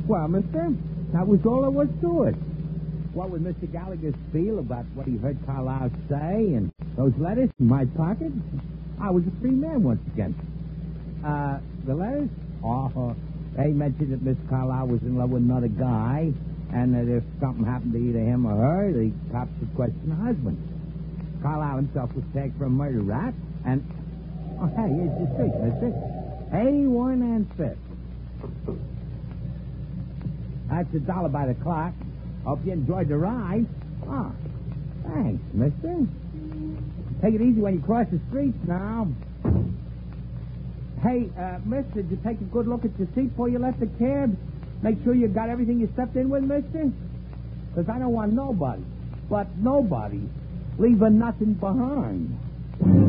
Well, mister, that was all there was to it. What would Mr. Gallagher feel about what he heard Carlisle say and those letters in my pocket? I was a free man once again. The letters? Oh, they mentioned that Miss Carlisle was in love with another guy, and that if something happened to either him or her, the cops would question the husband. Carlisle himself was tagged for a murder rap, and... Oh, hey, here's the street, mister. 81 and 5th. That's $1 by the clock. Hope you enjoyed the ride. Oh, thanks, mister. Take it easy when you cross the street now. Hey, mister, did you take a good look at your seat before you left the cab? Make sure you got everything you stepped in with, mister? Because I don't want nobody, but nobody, leaving nothing behind.